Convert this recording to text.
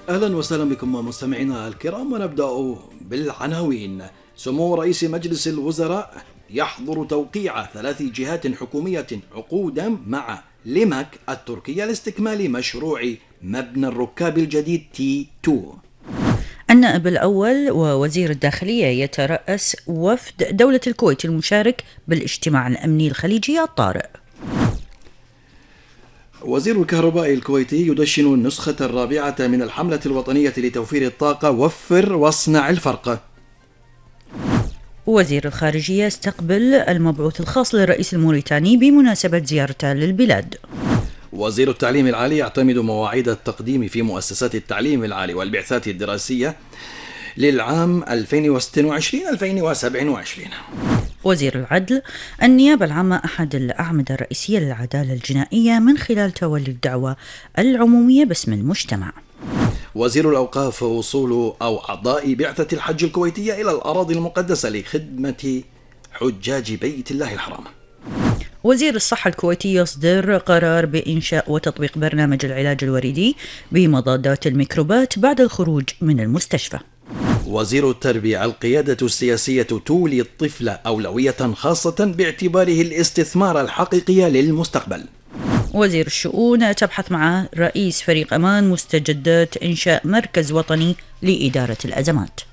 أهلا وسهلا بكم مستمعينا الكرام، ونبدأ بالعناوين. سمو رئيس مجلس الوزراء يحظر توقيع 3 جهات حكومية عقودا مع ليمك التركية لاستكمال مشروع مبنى الركاب الجديد T2. النائب الأول ووزير الداخلية يترأس وفد دولة الكويت المشارك بالاجتماع الأمني الخليجي الطارئ. وزير الكهرباء الكويتي يدشن النسخة الرابعة من الحملة الوطنية لتوفير الطاقة وفر واصنع الفرق. وزير الخارجية استقبل المبعوث الخاص للرئيس الموريتاني بمناسبة زيارته للبلاد. وزير التعليم العالي يعتمد مواعيد التقديم في مؤسسات التعليم العالي والبعثات الدراسية للعام 2026-2027. وزير العدل النيابة العامة أحد الأعمدة الرئيسية للعدالة الجنائية من خلال تولي الدعوة العمومية باسم المجتمع. وزير الأوقاف وصول أعضاء بعثة الحج الكويتية إلى الأراضي المقدسة لخدمة حجاج بيت الله الحرام. وزير الصحة الكويتي يصدر قرار بإنشاء وتطبيق برنامج العلاج الوريدي بمضادات الميكروبات بعد الخروج من المستشفى. وزير التربية القيادة السياسية تولي الطفل أولوية خاصة باعتباره الاستثمار الحقيقي للمستقبل. وزير الشؤون تبحث مع رئيس فريق أمان مستجدات إنشاء مركز وطني لإدارة الأزمات.